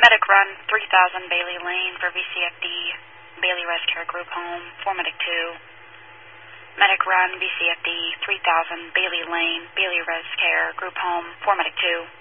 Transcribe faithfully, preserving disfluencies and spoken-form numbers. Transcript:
Medic Run three thousand Bailey Lane for V C F D, Bailey Res Care Group Home, four Medic two. Medic Run V C F D three thousand Bailey Lane, Bailey Res Care Group Home, four Medic two.